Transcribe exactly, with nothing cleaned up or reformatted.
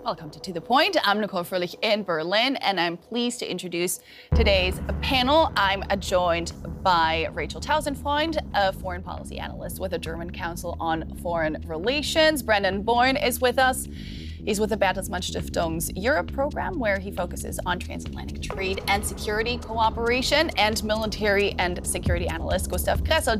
Welcome to To The Point. I'm Nicole Fröhlich in Berlin, and I'm pleased to introduce today's panel. I'm joined by Rachel Tausendfreund, a foreign policy analyst with the German Council on Foreign Relations. Brendan Bourne is with us. He's with the Bertelsmann Stiftung's Europe program, where he focuses on transatlantic trade and security cooperation. And military and security analyst Gustav Gressel